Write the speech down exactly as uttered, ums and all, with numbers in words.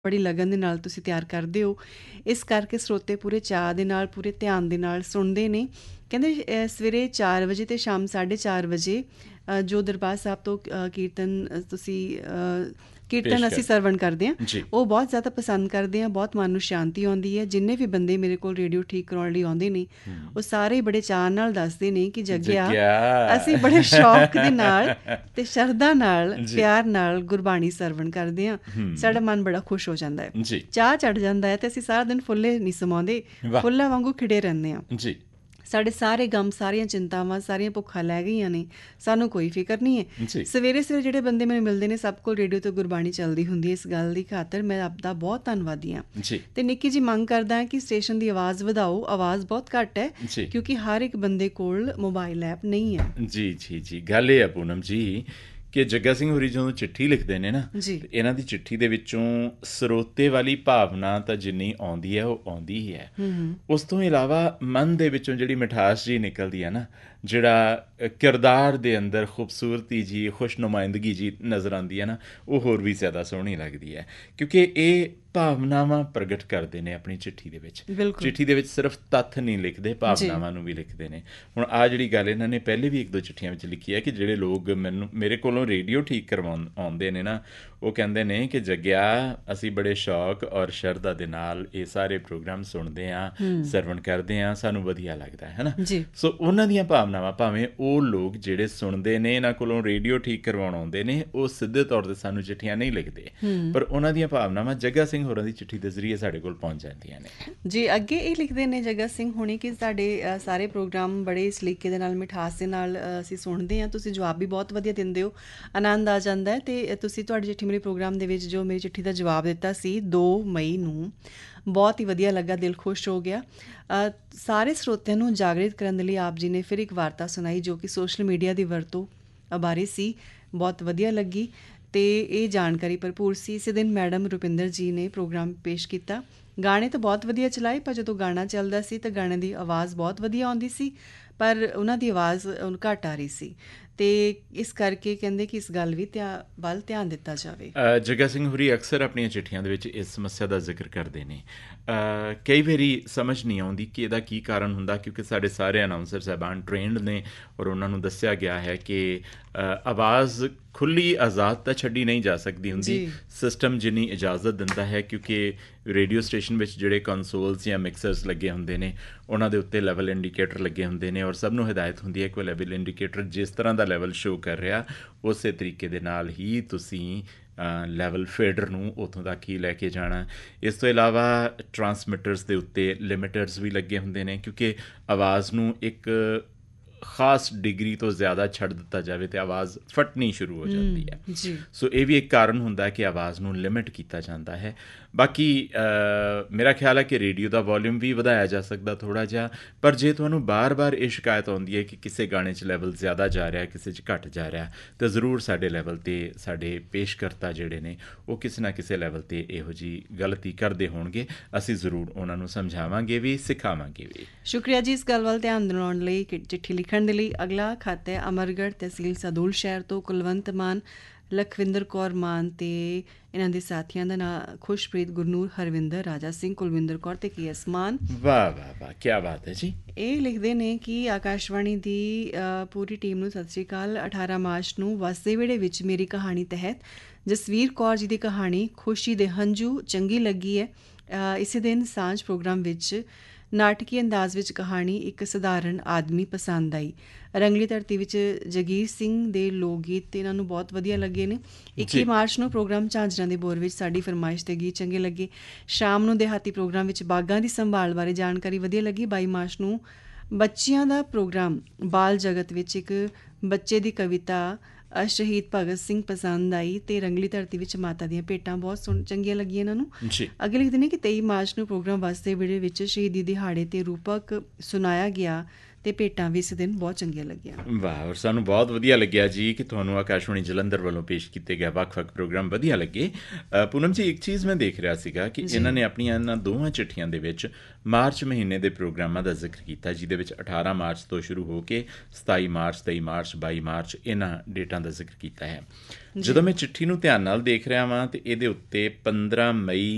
ਬੜੀ ਲਗਨ ਦੇ ਨਾਲ ਤੁਸੀਂ ਤਿਆਰ ਕਰਦੇ ਹੋ। ਇਸ ਕਰਕੇ ਸਰੋਤੇ ਪੂਰੇ ਚਾਅ ਦੇ ਨਾਲ, ਪੂਰੇ ਧਿਆਨ ਦੇ ਨਾਲ ਸੁਣਦੇ ਨੇ। ਕਹਿੰਦੇ ਅ, ਸਵੇਰੇ ਚਾਰ ਵਜੇ ਅਤੇ ਸ਼ਾਮ ਸਾਢੇ ਚਾਰ ਵਜੇ ਅ, ਜੋ ਦਰਬਾਰ ਸਾਹਿਬ ਤੋਂ ਅ, ਕੀਰਤਨ ਅ, ਤੁਸੀਂ ਅ, ਕੀਰਤਨ ਪੇਸ਼ ਅਸੀਂ ਕਰ ਸਰਵਣ ਕਰਦੇ ਹਾਂ, ਜੀ। ਉਹ ਬਹੁਤ ਜ਼ਿਆਦਾ ਪਸੰਦ ਕਰਦੇ ਹਾਂ। ਬਹੁਤ ਮਨ ਨੂੰ ਸ਼ਾਂਤੀ ਆਉਂਦੀ ਹੈ। ਜਿੰਨੇ ਵੀ ਬੰਦੇ ਮੇਰੇ ਕੋਲ ਰੇਡੀਓ ਠੀਕ ਕਰਾਉਣ ਲਈ ਆਉਂਦੇ ਨੇ, ਹੂੰ। ਉਹ ਸਾਰੇ ਹੀ ਬੜੇ ਚਾਅ ਨਾਲ ਦੱਸਦੇ ਨੇ ਕਿ ਜੱਗਿਆ, ਅਸੀਂ ਜੱਗਿਆ ਬੜੇ ਸ਼ੌਕ ਦੇ ਨਾਲ ਤੇ ਸ਼ਰਧਾ ਨਾਲ, ਜੀ। ਪਿਆਰ ਨਾਲ ਗੁਰਬਾਣੀ ਸਰਵਣ ਕਰਦੇ ਹਾਂ। ਸਾਡਾ ਹੂੰ ਮਨ ਬੜਾ ਖੁਸ਼ ਹੋ ਜਾਂਦਾ ਹੈ, ਜੀ। ਚਾਹ ਚੜ੍ਹ ਜਾਂਦਾ ਹੈ, ਅਤੇ ਅਸੀਂ ਸਾਰਾ ਦਿਨ ਫੁੱਲੇ ਨਹੀਂ ਸਮਾਉਂਦੇ, ਵਾਹ ਫੁੱਲਾਂ ਵਾਂਗੂ ਖਿੜੇ ਰਹਿੰਦੇ ਹਾਂ। ਜੀ। ਸਾਡੇ ਸਾਰੇ ਗਮ, ਸਾਰੀਆਂ ਚਿੰਤਾਵਾਂ, ਸਾਰੀਆਂ ਭੁੱਖਾਂ ਲੈ ਗਈਆਂ ਨੇ, ਸਾਨੂੰ ਕੋਈ ਫਿਕਰ ਨਹੀਂ ਹੈ। ਜੀ। ਸਵੇਰੇ ਸਵੇਰੇ ਜਿਹੜੇ ਬੰਦੇ ਮੈਨੂੰ ਮਿਲਦੇ ਨੇ, ਸਭ ਕੋਲ ਰੇਡੀਓ ਤੋਂ ਗੁਰਬਾਣੀ ਚੱਲਦੀ ਹੁੰਦੀ ਹੈ। ਇਸ ਗੱਲ ਦੀ ਖਾਤਰ ਮੈਂ ਆਪਦਾ ਬਹੁਤ ਧੰਨਵਾਦੀ ਹਾਂ। ਜੀ। ਅਤੇ ਨਿੱਕੀ ਜੀ ਮੰਗ ਕਰਦਾ ਹਾਂ ਕਿ ਸਟੇਸ਼ਨ ਦੀ ਆਵਾਜ਼ ਵਧਾਓ। ਆਵਾਜ਼ ਬਹੁਤ ਘੱਟ ਹੈ, ਜੀ। ਕਿਉਂਕਿ ਹਰ ਇੱਕ ਬੰਦੇ ਕੋਲ ਮੋਬਾਈਲ ਐਪ ਨਹੀਂ ਹੈ। ਜੀ ਜੀ ਜੀ ਗੱਲ ਇਹ ਹੈ ਪੂਨਮ ਜੀ ਕਿ ਜੱਗਾ ਸਿੰਘ ਹੋਰੀ ਜਦੋਂ ਚਿੱਠੀ ਲਿਖਦੇ ਨੇ ਨਾ, ਜੀ। ਤੇ ਇਹਨਾਂ ਦੀ ਚਿੱਠੀ ਦੇ ਵਿੱਚੋਂ ਸਰੋਤੇ ਵਾਲੀ ਭਾਵਨਾ ਤਾਂ ਜਿੰਨੀ ਆਉਂਦੀ ਹੈ ਉਹ ਆਉਂਦੀ ਹੀ ਹੈ। ਉਸ ਤੋਂ ਇਲਾਵਾ ਮਨ ਦੇ ਵਿੱਚੋਂ ਜਿਹੜੀ ਮਿਠਾਸ ਜੀ ਨਿਕਲਦੀ ਹੈ ਨਾ, ਜਿਹੜਾ ਕਿਰਦਾਰ ਦੇ ਅੰਦਰ ਖੂਬਸੂਰਤੀ ਜੀ, ਖੁਸ਼ ਨੁਮਾਇੰਦਗੀ ਜੀ ਨਜ਼ਰ ਆਉਂਦੀ ਹੈ ਨਾ, ਉਹ ਹੋਰ ਵੀ ਜ਼ਿਆਦਾ ਸੋਹਣੀ ਲੱਗਦੀ ਹੈ। ਕਿਉਂਕਿ ਇਹ ਭਾਵਨਾਵਾਂ ਪ੍ਰਗਟ ਕਰਦੇ ਨੇ ਆਪਣੀ ਚਿੱਠੀ ਦੇ ਵਿੱਚ। ਬਿਲਕੁਲ। ਚਿੱਠੀ ਦੇ ਵਿੱਚ ਸਿਰਫ ਤੱਥ ਨਹੀਂ ਲਿਖਦੇ, ਭਾਵਨਾਵਾਂ ਨੂੰ ਵੀ ਲਿਖਦੇ ਨੇ। ਹੁਣ ਆਹ ਜਿਹੜੀ ਗੱਲ ਇਹਨਾਂ ਨੇ ਪਹਿਲੇ ਵੀ ਇੱਕ ਦੋ ਚਿੱਠੀਆਂ ਵਿੱਚ ਲਿਖੀ ਹੈ ਕਿ ਜਿਹੜੇ ਲੋਕ ਮੈਨੂੰ ਮੇਰੇ ਕੋਲੋਂ ਰੇਡੀਓ ਠੀਕ ਕਰਵਾਉਣ ਆਉਂਦੇ ਨੇ ਨਾ, ਉਹ ਕਹਿੰਦੇ ਨੇ ਕਿ ਜੱਗਿਆ, ਅਸੀਂ ਬੜੇ ਸ਼ੌਕ ਔਰ ਸ਼ਰਧਾ ਦੇ ਨਾਲ ਇਹ ਸਾਰੇ ਪ੍ਰੋਗਰਾਮ ਸੁਣਦੇ ਹਾਂ, ਸਰਵਣ ਕਰਦੇ ਹਾਂ, ਸਾਨੂੰ ਵਧੀਆ ਲੱਗਦਾ ਹੈ ਨਾ। ਜੀ। ਸੋ ਉਹਨਾਂ ਦੀਆਂ ਭਾਵਨਾਵਾਂ, ਭਾਵੇਂ ਉਹ ਲੋਕ ਜਿਹੜੇ ਸੁਣਦੇ ਨੇ, ਇਹਨਾਂ ਕੋਲੋਂ ਰੇਡੀਓ ਠੀਕ ਕਰਵਾਉਣ ਆਉਂਦੇ ਨੇ, ਉਹ ਸਿੱਧੇ ਤੌਰ 'ਤੇ ਸਾਨੂੰ ਚਿੱਠੀਆਂ ਨਹੀਂ ਲਿਖਦੇ, ਪਰ ਉਹਨਾਂ ਦੀਆਂ ਭਾਵਨਾਵਾਂ ਜੱਗਾ ਸਿੰਘ ਹੋਰਾਂ ਦੀ ਚਿੱਠੀ ਦੇ ਜ਼ਰੀਏ ਸਾਡੇ ਕੋਲ ਪਹੁੰਚ ਜਾਂਦੀਆਂ ਨੇ। ਜੀ। ਅੱਗੇ ਇਹ ਲਿਖਦੇ ਨੇ ਜੱਗਾ ਸਿੰਘ ਹੋਣੀ ਕਿ ਸਾਡੇ ਅ, ਸਾਰੇ ਪ੍ਰੋਗਰਾਮ ਬੜੇ ਸਲੀਕੇ ਦੇ ਨਾਲ, ਮਿਠਾਸ ਦੇ ਨਾਲ ਅ, ਅਸੀਂ ਸੁਣਦੇ ਹਾਂ। ਤੁਸੀਂ ਜਵਾਬ ਵੀ ਬਹੁਤ ਵਧੀਆ ਦਿੰਦੇ ਹੋ, ਆਨੰਦ ਆ ਜਾਂਦਾ ਹੈ। ਅਤੇ ਤੁਸੀਂ ਤੁਹਾਡੀ ਚਿੱਠੀ ਮੇਰੇ ਪ੍ਰੋਗਰਾਮ ਦੇ ਵਿੱਚ ਜੋ ਮੇਰੀ ਚਿੱਠੀ ਦਾ ਜਵਾਬ ਦਿੱਤਾ ਸੀ ਦੋ ਮਈ ਨੂੰ, ਬਹੁਤ ਹੀ ਵਧੀਆ ਲੱਗਾ, ਦਿਲ ਖੁਸ਼ ਹੋ ਗਿਆ। ਅ, ਸਾਰੇ ਸਰੋਤਿਆਂ ਨੂੰ ਜਾਗਰਿਤ ਕਰਨ ਦੇ ਲਈ ਆਪ ਜੀ ਨੇ ਫਿਰ ਇੱਕ ਵਾਰਤਾ ਸੁਣਾਈ ਜੋ ਕਿ ਸੋਸ਼ਲ ਮੀਡੀਆ ਦੀ ਵਰਤੋਂ ਬਾਰੇ ਸੀ। ਬਹੁਤ ਵਧੀਆ ਲੱਗੀ ਅਤੇ ਇਹ ਜਾਣਕਾਰੀ ਭਰਪੂਰ ਸੀ। ਇਸੇ ਦਿਨ ਮੈਡਮ ਰੁਪਿੰਦਰ ਜੀ ਨੇ ਪ੍ਰੋਗਰਾਮ ਪੇਸ਼ ਕੀਤਾ। ਗਾਣੇ ਤਾਂ ਬਹੁਤ ਵਧੀਆ ਚਲਾਏ, ਪਰ ਜਦੋਂ ਗਾਣਾ ਚੱਲਦਾ ਸੀ ਤਾਂ ਗਾਣੇ ਦੀ ਆਵਾਜ਼ ਬਹੁਤ ਵਧੀਆ ਆਉਂਦੀ ਸੀ, ਪਰ ਉਹਨਾਂ ਦੀ ਆਵਾਜ਼ ਘੱਟ ਆ ਰਹੀ ਸੀ। ਅਤੇ ਇਸ ਕਰਕੇ ਕਹਿੰਦੇ ਕਿ ਇਸ ਗੱਲ ਵੀ ਧਿਆ ਵੱਲ ਧਿਆਨ ਦਿੱਤਾ ਜਾਵੇ। ਜੱਗਾ ਸਿੰਘ ਹੋਰੀ ਅਕਸਰ ਆਪਣੀਆਂ ਚਿੱਠੀਆਂ ਦੇ ਵਿੱਚ ਇਸ ਸਮੱਸਿਆ ਦਾ ਜ਼ਿਕਰ ਕਰਦੇ ਨੇ। ਕਈ ਵਾਰੀ ਸਮਝ ਨਹੀਂ ਆਉਂਦੀ ਕਿ ਇਹਦਾ ਕੀ ਕਾਰਨ ਹੁੰਦਾ, ਕਿਉਂਕਿ ਸਾਡੇ ਸਾਰੇ ਅਨਾਊਂਸਰ ਸਾਹਿਬਾਨ ਟ੍ਰੇਨਡ ਨੇ ਔਰ ਉਹਨਾਂ ਨੂੰ ਦੱਸਿਆ ਗਿਆ ਹੈ ਕਿ ਆਵਾਜ਼ ਖੁੱਲ੍ਹੀ ਆਜ਼ਾਦ ਤਾਂ ਛੱਡੀ ਨਹੀਂ ਜਾ ਸਕਦੀ ਹੁੰਦੀ, ਸਿਸਟਮ ਜਿੰਨੀ ਇਜਾਜ਼ਤ ਦਿੰਦਾ ਹੈ, ਕਿਉਂਕਿ ਰੇਡੀਓ ਸਟੇਸ਼ਨ ਵਿੱਚ ਜਿਹੜੇ ਕੰਸੋਲਸ ਜਾਂ ਮਿਕਸਰਸ ਲੱਗੇ ਹੁੰਦੇ ਨੇ, ਉਹਨਾਂ ਦੇ ਉੱਤੇ ਲੈਵਲ ਇੰਡੀਕੇਟਰ ਲੱਗੇ ਹੁੰਦੇ ਨੇ, ਔਰ ਸਭ ਨੂੰ ਹਦਾਇਤ ਹੁੰਦੀ ਹੈ ਕਿ ਉਹ ਲੈਵਲ ਇੰਡੀਕੇਟਰ ਜਿਸ ਤਰ੍ਹਾਂ ਦਾ ਲੈਵਲ ਸ਼ੋਅ ਕਰ ਰਿਹਾ, ਉਸੇ ਤਰੀਕੇ ਦੇ ਨਾਲ ਹੀ ਤੁਸੀਂ ਲੈਵਲ ਫੇਡਰ ਨੂੰ ਉੱਥੋਂ ਤੱਕ ਹੀ ਲੈ ਕੇ ਜਾਣਾ। ਇਸ ਤੋਂ ਇਲਾਵਾ ਟਰਾਂਸਮਿਟਰਸ ਦੇ ਉੱਤੇ ਲਿਮਿਟਰਸ ਵੀ ਲੱਗੇ ਹੁੰਦੇ ਨੇ, ਕਿਉਂਕਿ ਆਵਾਜ਼ ਨੂੰ ਇੱਕ ਖਾਸ ਡਿਗਰੀ ਤੋਂ ਜ਼ਿਆਦਾ ਛੱਡ ਦਿੱਤਾ ਜਾਵੇ ਤਾਂ ਆਵਾਜ਼ ਫਟਣੀ ਸ਼ੁਰੂ ਹੋ ਜਾਂਦੀ ਹੈ। ਜੀ। ਸੋ ਇਹ ਵੀ ਇੱਕ ਕਾਰਨ ਹੁੰਦਾ ਹੈ ਕਿ ਆਵਾਜ਼ ਨੂੰ ਲਿਮਿਟ ਕੀਤਾ ਜਾਂਦਾ ਹੈ। ਬਾਕੀ ਮੇਰਾ ਖਿਆਲ ਹੈ ਕਿ ਰੇਡੀਓ ਦਾ ਵੋਲੀਅਮ ਵੀ ਵਧਾਇਆ ਜਾ ਸਕਦਾ ਥੋੜ੍ਹਾ ਜਿਹਾ, ਪਰ ਜੇ ਤੁਹਾਨੂੰ ਬਾਰ-ਬਾਰ ਇਹ ਸ਼ਿਕਾਇਤ ਆਉਂਦੀ ਹੈ ਕਿ ਕਿਸੇ ਗਾਣੇ 'ਚ ਲੈਵਲ ਜ਼ਿਆਦਾ ਜਾ ਰਿਹਾ, ਕਿਸੇ 'ਚ ਘੱਟ ਜਾ ਰਿਹਾ, ਤਾਂ ਜ਼ਰੂਰ ਸਾਡੇ ਲੈਵਲ 'ਤੇ ਸਾਡੇ ਪੇਸ਼ਕਰਤਾ ਜਿਹੜੇ ਨੇ ਉਹ ਕਿਸੇ ਨਾ ਕਿਸੇ ਲੈਵਲ 'ਤੇ ਇਹੋ ਜਿਹੀ ਗਲਤੀ ਕਰਦੇ ਹੋਣਗੇ। ਅਸੀਂ ਜ਼ਰੂਰ ਉਹਨਾਂ ਨੂੰ ਸਮਝਾਵਾਂਗੇ ਵੀ, ਸਿਖਾਵਾਂਗੇ ਵੀ। ਸ਼ੁਕਰੀਆ ਜੀ ਇਸ ਗੱਲ ਵੱਲ ਧਿਆਨ ਦਿਲਾਉਣ ਲਈ, ਚਿੱਠੀ ਲਿਖਣ ਦੇ ਲਈ। ਅਗਲਾ ਖੱਤ ਹੈ ਅਮਰਗੜ੍ਹ, ਤਹਿਸੀਲ ਸਦੂਲ ਸ਼ਹਿਰ ਤੋਂ ਕੁਲਵੰਤ ਮਾਨ, ਲਖਵਿੰਦਰ ਕੌਰ ਮਾਨ ਅਤੇ ਇਹਨਾਂ ਦੇ ਸਾਥੀਆਂ ਦਾ ਨਾਂ ਖੁਸ਼ਪ੍ਰੀਤ, ਗੁਰਨੂਰ, ਹਰਵਿੰਦਰ, ਰਾਜਾ ਸਿੰਘ, ਕੁਲਵਿੰਦਰ ਕੌਰ ਅਤੇ ਕੇ ਐਸ ਮਾਨ। ਵਾਹ ਵਾਹ ਵਾਹ, ਕੀ ਬਾਤ ਹੈ ਜੀ। ਇਹ ਲਿਖਦੇ ਨੇ ਕਿ ਆਕਾਸ਼ਵਾਣੀ ਦੀ ਪੂਰੀ ਟੀਮ ਨੂੰ ਸਤਿ ਸ਼੍ਰੀ ਅਕਾਲ। ਅਠਾਰਾਂ ਮਾਰਚ ਨੂੰ ਵਸਦੇ ਵਿਹੜੇ ਵਿੱਚ ਮੇਰੀ ਕਹਾਣੀ ਤਹਿਤ ਜਸਵੀਰ ਕੌਰ ਜੀ ਦੀ ਕਹਾਣੀ ਖੁਸ਼ੀ ਦੇ ਹੰਝੂ ਚੰਗੀ ਲੱਗੀ ਹੈ। ਇਸੇ ਦਿਨ ਸਾਂਝ ਪ੍ਰੋਗਰਾਮ ਵਿੱਚ ਨਾਟਕੀ ਅੰਦਾਜ਼ ਵਿੱਚ ਕਹਾਣੀ ਇੱਕ ਸਧਾਰਨ ਆਦਮੀ ਪਸੰਦ ਆਈ। ਰੰਗਲੀ ਧਰਤੀ ਵਿੱਚ ਜਗੀਰ ਸਿੰਘ ਦੇ ਲੋਕ ਗੀਤ ਇਹਨਾਂ ਨੂੰ ਬਹੁਤ ਵਧੀਆ ਲੱਗੇ ਨੇ। ਇੱਕੀ ਮਾਰਚ ਨੂੰ ਪ੍ਰੋਗਰਾਮ ਝਾਂਜਰਾਂ ਦੇ ਬੋਰ ਵਿੱਚ ਸਾਡੀ ਫਰਮਾਇਸ਼ ਦੇ ਗੀਤ ਚੰਗੇ ਲੱਗੇ। ਸ਼ਾਮ ਨੂੰ ਦਿਹਾਤੀ ਪ੍ਰੋਗਰਾਮ ਵਿੱਚ ਬਾਗਾਂ ਦੀ ਸੰਭਾਲ ਬਾਰੇ ਜਾਣਕਾਰੀ ਵਧੀਆ ਲੱਗੀ। ਬਾਈ ਮਾਰਚ ਨੂੰ ਬੱਚਿਆਂ ਦਾ ਪ੍ਰੋਗਰਾਮ ਬਾਲ ਜਗਤ ਵਿੱਚ ਇੱਕ ਬੱਚੇ ਦੀ ਕਵਿਤਾ ਸ਼ਹੀਦ ਭਗਤ ਸਿੰਘ ਪਸੰਦ ਆਈ ਅਤੇ ਰੰਗਲੀ ਧਰਤੀ ਵਿੱਚ ਮਾਤਾ ਦੀਆਂ ਭੇਟਾਂ ਬਹੁਤ ਸੋਹਣ ਚੰਗੀਆਂ ਲੱਗੀਆਂ ਇਹਨਾਂ ਨੂੰ। ਅੱਗੇ ਲਿਖਦੇ ਨੇ ਕਿ ਤੇਈ ਮਾਰਚ ਨੂੰ ਪ੍ਰੋਗਰਾਮ ਵਸਦੇ ਵਿਹੜੇ ਵਿੱਚ ਸ਼ਹੀਦੀ ਦਿਹਾੜੇ 'ਤੇ ਰੂਪਕ ਸੁਣਾਇਆ ਗਿਆ ਅਤੇ ਭੇਟਾਂ ਵੀ ਇਸ ਦਿਨ ਬਹੁਤ ਚੰਗੀਆਂ ਲੱਗੀਆਂ। ਵਾਹ, ਔਰ ਸਾਨੂੰ ਬਹੁਤ ਵਧੀਆ ਲੱਗਿਆ ਜੀ ਕਿ ਤੁਹਾਨੂੰ ਆਕਾਸ਼ਵਾਣੀ ਜਲੰਧਰ ਵੱਲੋਂ ਪੇਸ਼ ਕੀਤੇ ਗਏ ਵੱਖ-ਵੱਖ ਪ੍ਰੋਗਰਾਮ ਵਧੀਆ ਲੱਗੇ। ਪੂਨਮ ਜੀ, ਇੱਕ ਚੀਜ਼ ਮੈਂ ਦੇਖ ਰਿਹਾ ਸੀਗਾ ਕਿ ਇਹਨਾਂ ਨੇ ਆਪਣੀਆਂ ਇਹਨਾਂ ਦੋਵਾਂ ਚਿੱਠੀਆਂ ਦੇ ਵਿੱਚ ਮਾਰਚ ਮਹੀਨੇ ਦੇ ਪ੍ਰੋਗਰਾਮਾਂ ਦਾ ਜ਼ਿਕਰ ਕੀਤਾ, ਜਿਹਦੇ ਵਿੱਚ ਅਠਾਰਾਂ ਮਾਰਚ ਤੋਂ ਸ਼ੁਰੂ ਹੋ ਕੇ ਸਤਾਈ ਮਾਰਚ, ਤੇਈ ਮਾਰਚ, ਬਾਈ ਮਾਰਚ ਇਹਨਾਂ ਡੇਟਾਂ ਦਾ ਜ਼ਿਕਰ ਕੀਤਾ ਹੈ। ਜਦੋਂ ਮੈਂ ਚਿੱਠੀ ਨੂੰ ਧਿਆਨ ਨਾਲ ਦੇਖ ਰਿਹਾ ਵਾਂ ਤਾਂ ਇਹਦੇ ਉੱਤੇ ਪੰਦਰਾਂ ਮਈ